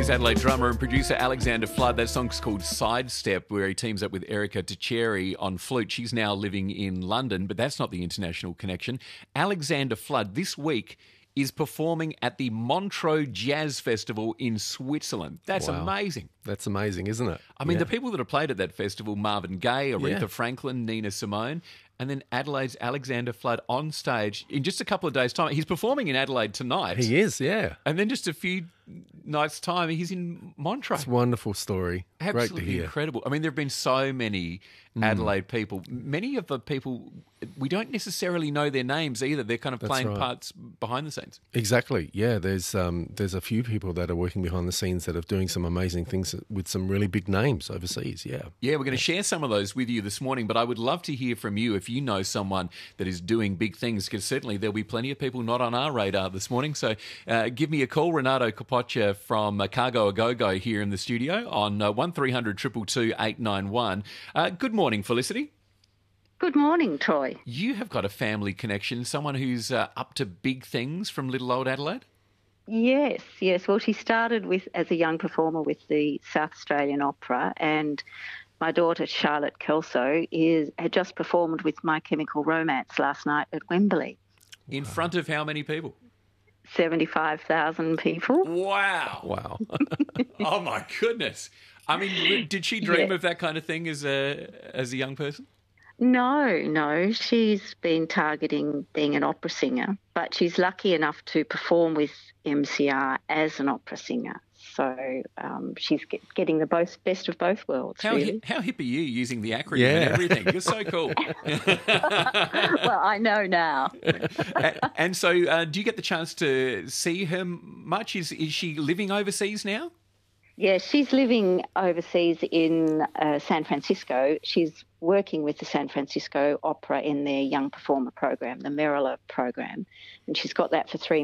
He's Adelaide drummer and producer Alexander Flood. That song's called Sidestep, where he teams up with Erica Tacheri on flute. She's now living in London, but that's not the international connection. Alexander Flood this week is performing at the Montreux Jazz Festival in Switzerland. That's amazing. That's amazing, isn't it? I mean, the people that have played at that festival, Marvin Gaye, Aretha Franklin, Nina Simone, and then Adelaide's Alexander Flood on stage in just a couple of days' time. He's performing in Adelaide tonight. He is, yeah. And then just a few nights' time, he's in Montreux. It's a wonderful story. Absolutely Great to hear. incredible. I mean, there have been so many Adelaide people. Many of the people, we don't necessarily know their names either. They're kind of playing parts behind the scenes. Exactly, yeah. There's a few people that are working behind the scenes that are doing some amazing things with some really big names overseas, yeah. Yeah, we're going to share some of those with you this morning, but I would love to hear from you if you know someone that is doing big things, because certainly there'll be plenty of people not on our radar this morning. So give me a call, Renato Capoccia from Cargo A Go-Go here in the studio on 1300 222 891. Good morning, Felicity. Good morning, Troy. You have got a family connection, someone who's up to big things from little old Adelaide? Yes. Well, she started as a young performer with the South Australian Opera, and my daughter Charlotte Kelso had just performed with My Chemical Romance last night at Wembley. In front of how many people? 75,000 people. Wow. Oh, my goodness. I mean, did she dream of that kind of thing as a young person? No. She's been targeting being an opera singer, but she's lucky enough to perform with MCR as an opera singer. So she's getting the best of both worlds, really. How hip are you using the acronym and everything? You're so cool. Well, I know now. And so do you get the chance to see her much? Is she living overseas now? Yeah, she's living overseas in San Francisco. She's working with the San Francisco Opera in their Young Performer program, the Merrill program, and she's got that for 3